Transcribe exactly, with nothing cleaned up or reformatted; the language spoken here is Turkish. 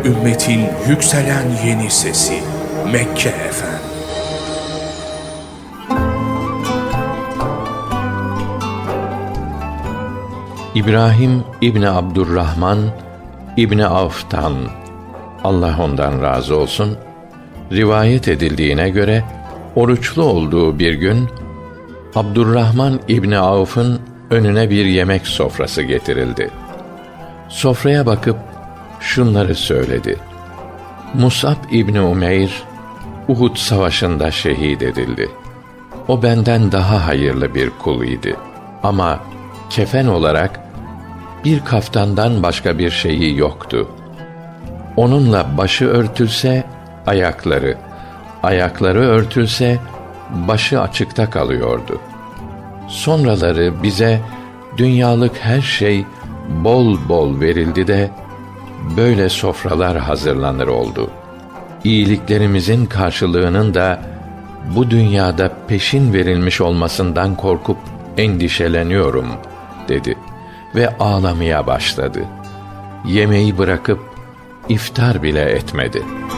Ümmetin yükselen yeni sesi Mekke Efem. İbrahim İbni Abdurrahman İbni Avf'tan, Allah ondan razı olsun, rivayet edildiğine göre oruçlu olduğu bir gün Abdurrahman İbni Avf'ın önüne bir yemek sofrası getirildi. Sofraya bakıp şunları söyledi: Mus'ab İbni Umeyr Uhud savaşında şehit edildi. O benden daha hayırlı bir kul idi. Ama kefen olarak bir kaftandan başka bir şeyi yoktu. Onunla başı örtülse ayakları, ayakları örtülse başı açıkta kalıyordu. Sonraları bize dünyalık her şey bol bol verildi de böyle sofralar hazırlanır oldu. İyiliklerimizin karşılığının da bu dünyada peşin verilmiş olmasından korkup endişeleniyorum dedi ve ağlamaya başladı. Yemeği bırakıp iftar bile etmedi.